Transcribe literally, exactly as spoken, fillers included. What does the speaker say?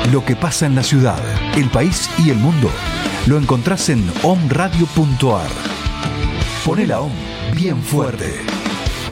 Lo que pasa en la ciudad, el país y el mundo lo encontrás en omradio punto ar. Poné la O M bien fuerte.